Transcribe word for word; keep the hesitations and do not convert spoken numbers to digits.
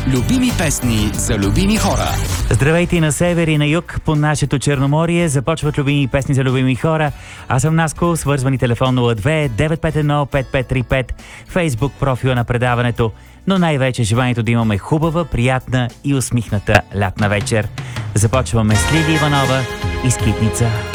Любими песни за любими хора. Здравейте на север и на юг по нашето Черноморие. Започват любими песни за любими хора. Аз съм Наско, свързвани телефон нула две девет пет едно пет пет три пет, Фейсбук профила на предаването, но най-вече желанието да имаме хубава, приятна и усмихната лятна вечер. Започваме с Лили Иванова и Скитница.